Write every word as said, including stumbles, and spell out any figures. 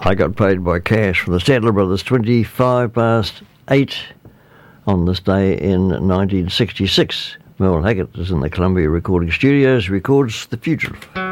I Got Paid by Cash from the Statler Brothers, twenty-five past eight on this day in nineteen sixty-six. Merle Haggard is in the Columbia Recording Studios, records The Fugitive.